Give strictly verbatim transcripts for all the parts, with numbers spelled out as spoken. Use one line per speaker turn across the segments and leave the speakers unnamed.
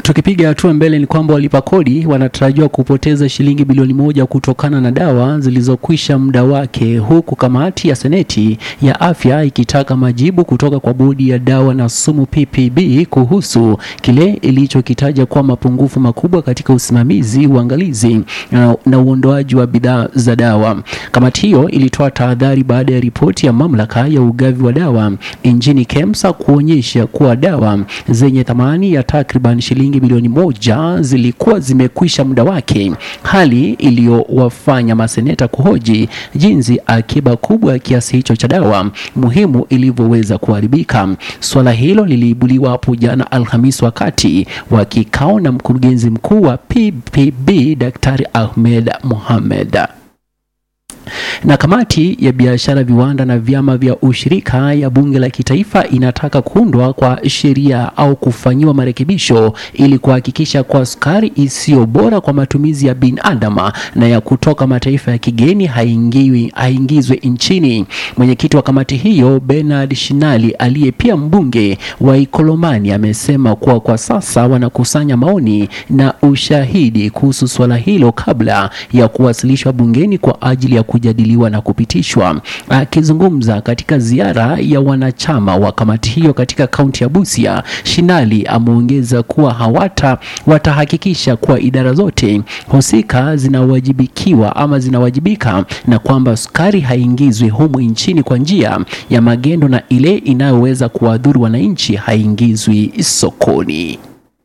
Tukipiga hatua mbele ni kwamba walipa kodi wanatarajiwa kupoteza shilingi bilioni moja kutokana na dawa zilizokwisha muda wake, huku kamati ya Seneti ya afya ikitaka majibu kutoka kwa bodi ya dawa na sumu P P B kuhusu kile ilichokitaja kwa mapungufu makubwa katika usimamizi, uangalizi na, na uondoaji wa bidhaa za dawa. Kamati hiyo ilitoa tahadhari baada ya ripoti ya mamlaka ya ugavi wa dawa nchini KEMSA kuonyesha kuwa dawa zenye thamani ya takriban shilingi bilioni moja zilikuwa zimekwisha muda wake, hali iliyowafanya maseneta kuhoji jinsi akiba kubwa ya kiasi hicho cha dawa muhimu ilivyoweza kuharibika. Swala hilo liliibuliwa hapo jana Alhamisi wakati wa kikao na mkurugenzi mkuu wa P P B Daktari Ahmed Mohamed. Na kamati ya biashara, viwanda na vyama vya ushirika ya bunge la kitaifa inataka kuundwa kwa sheria au kufanyiwa marekebisho ili kuhakikisha kwa sukari isiyo bora kwa matumizi ya binadamu na ya kutoka mataifa ya kigeni haingiwi haingizwe nchini. Mwenyekiti wa kamati hiyo Bernard Shinali, aliye pia mbunge wa Ikolomani, amesema kuwa kwa sasa wanakusanya maoni na ushahidi kuhusu swala hilo kabla ya kuwasilishwa bungeni kwa ajili ya kujadiliwa na kupitishwa. Akizungumza katika ziara ya wanachama wa kamati hiyo katika kaunti ya Busia, Shinali ameongeza kuwa hawata watahakikisha kuwa idara zote husika zinawajibikiwa ama zinawajibika na kwamba sukari haingizwi humu nchini kwa njia ya magendo na ile inayoweza kuwadhuru wananchi haingizwi sokoni.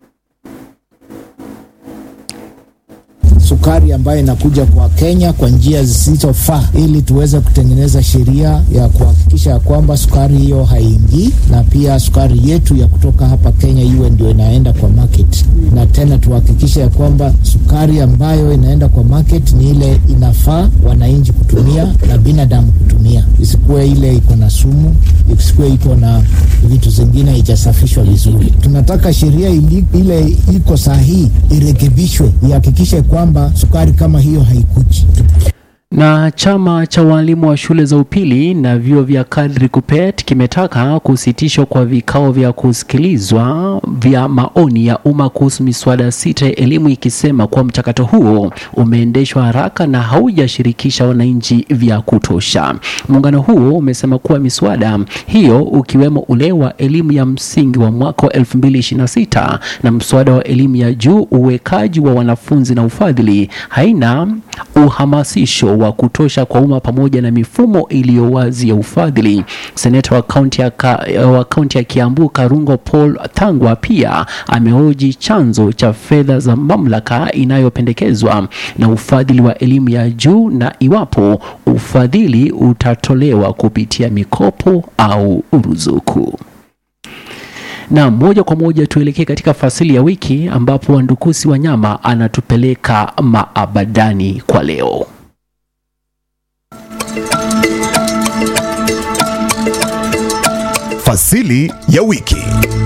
Sukari ambayo inakuja kwa Kenya kwa njia zisizofaa, ili tuweze kutengeneza sheria ya kuhakikisha kwamba sukari hiyo haingii, na pia sukari yetu ya kutoka hapa Kenya iwe ndio inaenda kwa market, na tena tuhakikishe kwamba sukari ambayo inaenda kwa market ni ile inafaa wananchi kutumia na binadamu kutumia, isikuwe ile iko na sumu, isikuwe iko na vitu zingine haijasafishwa vizuri. Tunataka sheria ile iko sahihi irekebishwe, ihakikishe kwamba sukari kama hiyo haikuji.
Na chama cha walimu wa shule za upili na vyuo vya kadri KUPPET kimetaka kusitishwa kwa vikao vya kusikilizwa vya maoni ya umma kuhusu miswada sita ya elimu, ikisema kwa mchakato huo umeendeshwa haraka na haujashirikisha wananchi vya kutosha. Muungano huo umesema kuwa miswada hiyo ukiwemo ule wa elimu ya msingi wa mwaka wa elfu mbili ishirini na sita na mswada wa elimu ya juu, uwekaji wa wanafunzi na ufadhili, haina uhamasisho wa kutosha kwa umma pamoja na mifumo iliyo wazi ya ufadhili. Seneta wa kaunti ya wa kaunti ya Kiambu Karungo Paul Thangwa pia amehoji chanzo cha fedha za mamlaka inayopendekezwa na ufadhili wa elimu ya juu na iwapo ufadhili utatolewa kupitia mikopo au ruzuku. Na moja kwa moja tuelekee katika fasili ya wiki ambapo Wandukusi Wanyama anatupeleka maabadani kwa leo.
Fasili ya wiki.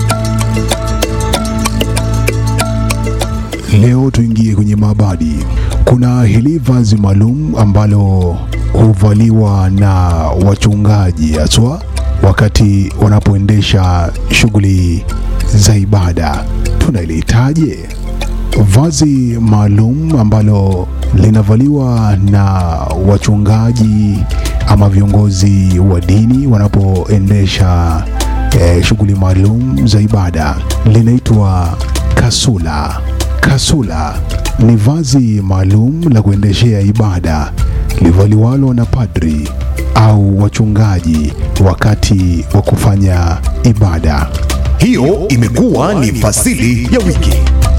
Leo tuingie kwenye maabadi. Kuna hili vazi maalum ambalo huvaliwa na wachungaji haswa wakati wanapoendesha shughuli za ibada. Tunalihitaje? Vazi maalum ambalo linavaliwa na wachungaji ama viongozi wa dini wanapoendesha eh, shughuli maalum za ibada linaitwa kasula. Kasula ni vazi maalum la kuendeshea ibada livaliwalo na padri au wachungaji wakati wa kufanya ibada.
Hiyo imekuwa ni fasili ya wiki.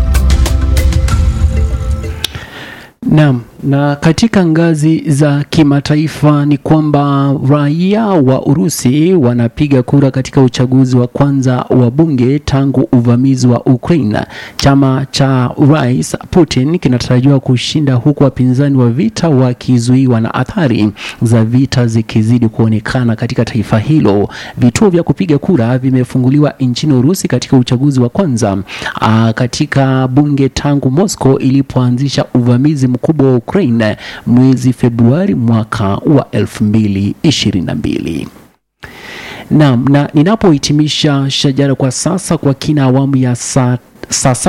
Naam, na katika ngazi za kimataifa ni kwamba raia wa Urusi wanapiga kura katika uchaguzi wa kwanza wa bunge tangu uvamizi wa Ukraine. Chama cha Rais Putin kinatarajiwa kushinda huku wapinzani wa vita wakizuiwa na athari za vita zikizidi kuonekana katika taifa hilo. Vituo vya kupiga kura vimefunguliwa nchini Urusi katika uchaguzi wa kwanza aa, katika bunge tangu Moscow ilipoanzisha uvamizi mkubwa wa Ukraine mwezi Februari mwaka wa elfu mbili ishirini na mbili. Naam, na ninapohitimisha shajara kwa sasa kwa kina awamu ya saa sasa